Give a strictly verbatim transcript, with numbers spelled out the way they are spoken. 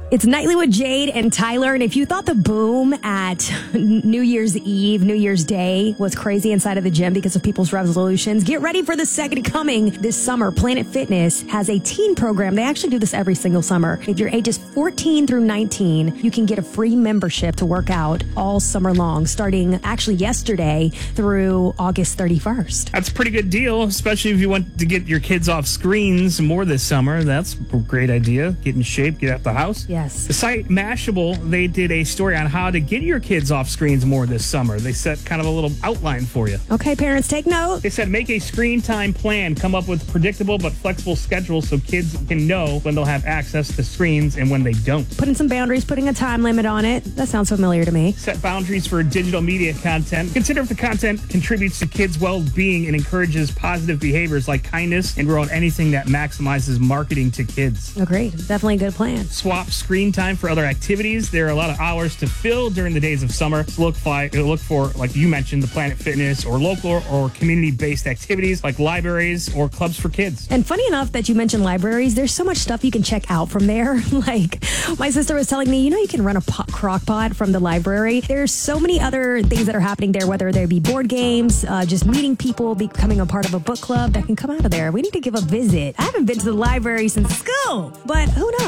It's Nightly with Jade and Tyler, and if you thought the boom at New Year's Eve, New Year's Day was crazy inside of the gym because of people's resolutions, get ready for the second coming this summer. Planet Fitness has a teen program. They actually do this every single summer. If you're ages fourteen through nineteen, you can get a free membership to work out all summer long, starting actually yesterday through August thirty-first. That's a pretty good deal, especially if you want to get your kids off screens more this summer. That's a great idea. Get in shape, get out the house. Yes. The site Mashable, they did a story on how to get your kids off screens more this summer. They set kind of a little outline for you. Okay, parents, take note. They said make a screen time plan. Come up with predictable but flexible schedules so kids can know when they'll have access to screens and when they don't. Putting some boundaries, putting a time limit on it. That sounds familiar to me. Set boundaries for digital media content. Consider if the content contributes to kids' well-being and encourages positive behaviors like kindness, and rule out anything that maximizes marketing to kids. Agreed. Definitely a good plan. Swap screen time for other activities. There are a lot of hours to fill during the days of summer. So look, fi- look for, like you mentioned, the Planet Fitness or local or community-based activities like libraries or clubs for kids. And funny enough that you mentioned libraries, there's so much stuff you can check out from there. Like my sister was telling me, you know, you can run a pot, crock pot from the library. There's so many other things that are happening there, whether they be board games, uh, just meeting people, becoming a part of a book club that can come out of there. We need to give a visit. I haven't been to the library since school, but who knows?